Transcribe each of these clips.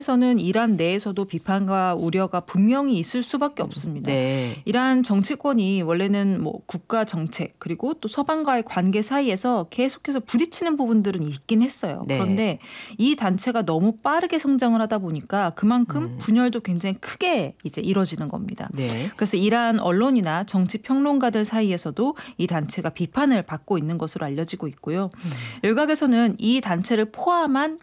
서는 이란 내에서도 비판과 우려가 분명히 있을 수밖에 없습니다. 네. 이란 정치권이 원래는 국가 정책 그리고 또 서방과의 관계 사이에서 계속해서 부딪히는 부분들은 있긴 했어요. 네. 그런데 이 단체가 너무 빠르게 성장을 하다 보니까 그만큼 분열도 굉장히 크게 이제 이뤄지는 겁니다. 네. 그래서 이란 언론이나 정치 평론가들 사이에서도 이 단체가 비판을 받고 있는 것으로 알려지고 있고요. 일각에서는 이 단체를 포함한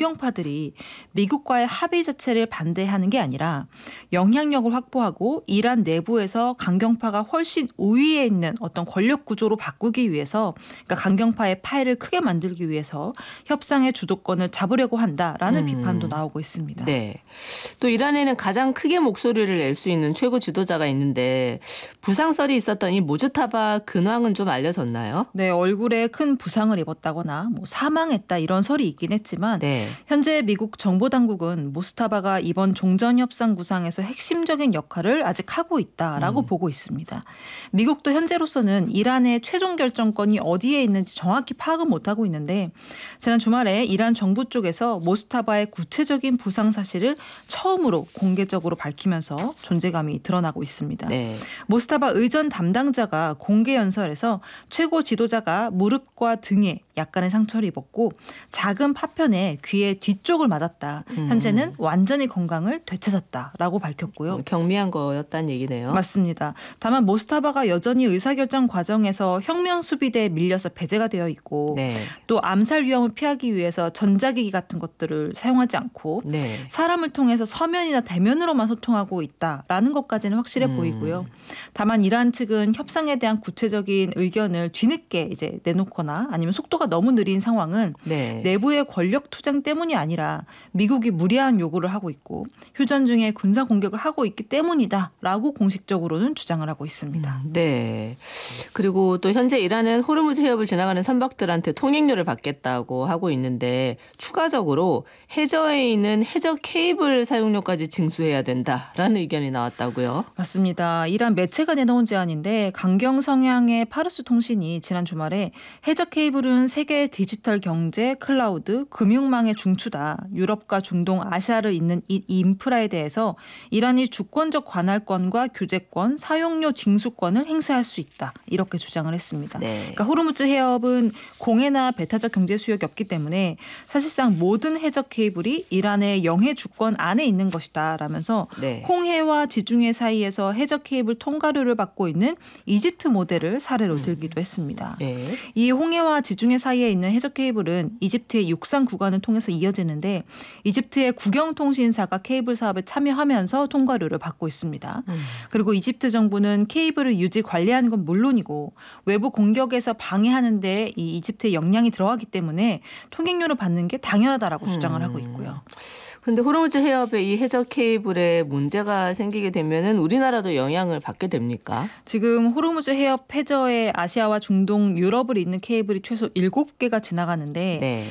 강경파들이 미국과의 합의 자체를 반대하는 게 아니라 영향력을 확보하고 이란 내부에서 강경파가 훨씬 우위에 있는 어떤 권력 구조로 바꾸기 위해서, 그러니까 강경파의 파해를 크게 만들기 위해서 협상의 주도권을 잡으려고 한다라는 비판도 나오고 있습니다. 네. 또 이란에는 가장 크게 목소리를 낼 수 있는 최고 지도자가 있는데 부상설이 있었던 이 모즈타바 근황은 좀 알려졌나요? 네, 얼굴에 큰 부상을 입었다거나 사망했다 이런 설이 있긴 했지만 네. 현재 미국 정보당국은 모스타바가 이번 종전협상 구상에서 핵심적인 역할을 아직 하고 있다라고 보고 있습니다. 미국도 현재로서는 이란의 최종 결정권이 어디에 있는지 정확히 파악은 못하고 있는데 지난 주말에 이란 정부 쪽에서 모스타바의 구체적인 부상 사실을 처음으로 공개적으로 밝히면서 존재감이 드러나고 있습니다. 네. 모스타바 의전 담당자가 공개 연설에서 최고 지도자가 무릎과 등에 약간의 상처를 입었고 작은 파편에 귀의 뒤쪽을 맞았다. 현재는 완전히 건강을 되찾았다라고 밝혔고요. 경미한 거였다는 얘기네요. 맞습니다. 다만 모스타바가 여전히 의사결정 과정에서 혁명 수비대에 밀려서 배제가 되어 있고 네. 또 암살 위험을 피하기 위해서 전자기기 같은 것들을 사용하지 않고 네. 사람을 통해서 서면이나 대면으로만 소통하고 있다라는 것까지는 확실해 보이고요. 다만 이란 측은 협상에 대한 구체적인 의견을 뒤늦게 이제 내놓거나 아니면 속도가 너무 느린 상황은 네. 내부의 권력 투쟁 때문이 아니라 미국이 무리한 요구를 하고 있고 휴전 중에 군사 공격을 하고 있기 때문이다라고 공식적으로는 주장을 하고 있습니다. 네. 그리고 또 현재 이란은 호르무즈 해협을 지나가는 선박들한테 통행료를 받겠다고 하고 있는데 추가적으로 해저에 있는 해저 케이블 사용료까지 징수해야 된다라는 의견이 나왔다고요. 맞습니다. 이란 매체가 내놓은 제안인데 강경 성향의 파르스 통신이 지난 주말에 해저 케이블은 세계의 디지털 경제, 클라우드, 금융망의 중추다. 유럽과 중동, 아시아를 잇는 이 인프라에 대해서 이란이 주권적 관할권과 규제권, 사용료 징수권을 행사할 수 있다. 이렇게 주장을 했습니다. 네. 그러니까 호르무즈 해협은 공해나 배타적 경제 수역이 없기 때문에 사실상 모든 해저 케이블이 이란의 영해 주권 안에 있는 것이다. 라면서 네. 홍해와 지중해 사이에서 해저 케이블 통과료를 받고 있는 이집트 모델을 사례로 들기도 했습니다. 네. 이 홍해와 지중해 사이에 있는 해저 케이블은 이집트의 육상 구간을 통해서 이어지는데 이집트의 국영통신사가 케이블 사업에 참여하면서 통과료를 받고 있습니다. 그리고 이집트 정부는 케이블을 유지 관리하는 건 물론이고 외부 공격에서 방해하는 데 이 이집트의 역량이 들어가기 때문에 통행료를 받는 게 당연하다라고 주장을 하고 있고요. 근데 호르무즈 해협에 이 해저 케이블에 문제가 생기게 되면은 우리나라도 영향을 받게 됩니까? 지금 호르무즈 해협 해저에 아시아와 중동, 유럽을 잇는 케이블이 최소 7개가 지나가는데 네.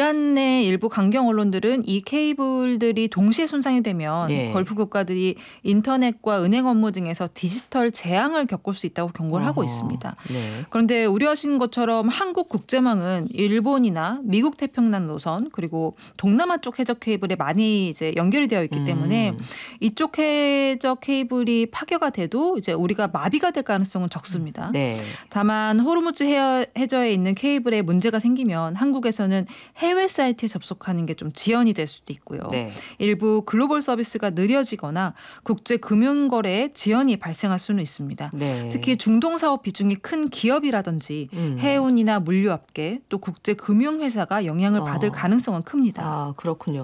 이란의 일부 강경 언론들은 이 케이블들이 동시에 손상이 되면 네. 걸프 국가들이 인터넷과 은행 업무 등에서 디지털 재앙을 겪을 수 있다고 경고를 하고 있습니다. 네. 그런데 우려하시는 것처럼 한국 국제망은 일본이나 미국 태평양 노선 그리고 동남아 쪽 해저 케이블에 많이 이제 연결이 되어 있기 때문에 이쪽 해저 케이블이 파괴가 돼도 이제 우리가 마비가 될 가능성은 적습니다. 네. 다만 호르무즈 해저에 있는 케이블에 문제가 생기면 한국에서는 해외 사이트에 접속하는 게 좀 지연이 될 수도 있고요. 네. 일부 글로벌 서비스가 느려지거나 국제 금융 거래에 지연이 발생할 수는 있습니다. 네. 특히 중동 사업 비중이 큰 기업이라든지 해운이나 물류업계 또 국제 금융 회사가 영향을 받을 가능성은 큽니다. 아, 그렇군요.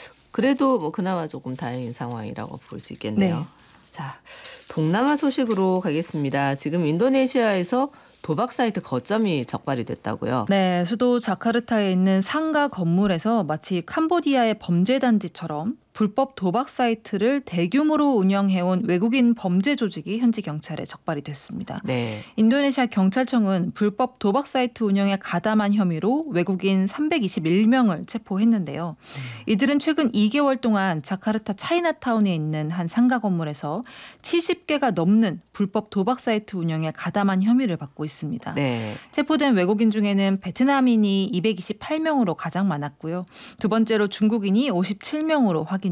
그래도 그나마 조금 다행인 상황이라고 볼 수 있겠네요. 네. 자, 동남아 소식으로 가겠습니다. 지금 인도네시아에서 도박 사이트 거점이 적발이 됐다고요? 네, 수도 자카르타에 있는 상가 건물에서 마치 캄보디아의 범죄 단지처럼 불법 도박 사이트를 대규모로 운영해온 외국인 범죄 조직이 현지 경찰에 적발이 됐습니다. 네. 인도네시아 경찰청은 불법 도박 사이트 운영에 가담한 혐의로 외국인 321명을 체포했는데요. 이들은 최근 2개월 동안 자카르타 차이나타운에 있는 한 상가 건물에서 70개가 넘는 불법 도박 사이트 운영에 가담한 혐의를 받고 있습니다. 네. 체포된 외국인 중에는 베트남인이 228명으로 가장 많았고요. 두 번째로 중국인이 57명으로 확인됐습니다.